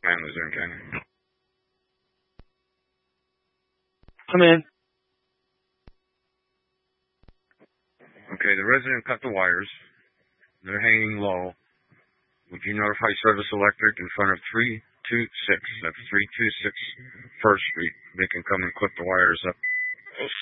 families there in China. Come in. Okay, the resident cut the wires. They're hanging low. Would you notify Service Electric in front of 326? That's 326 First Street. They can come and clip the wires up